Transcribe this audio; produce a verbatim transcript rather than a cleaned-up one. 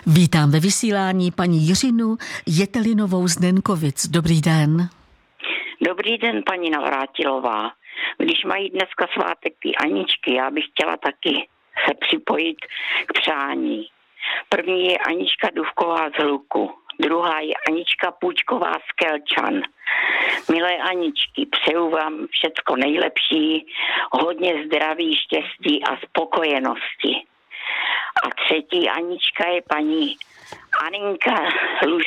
Vítám ve vysílání paní Jiřinu Jetelinovou z Nenkovic. Dobrý den. Dobrý den, paní Navrátilová. Když mají dneska svátek ty Aničky, já bych chtěla taky se připojit k přání. První je Anička Dufková z Hluku, druhá je Anička Půčková z Kelčan. Milé Aničky, přeju vám všecko nejlepší, hodně zdraví, štěstí a spokojenosti. A třetí Anička je paní Aninka Luž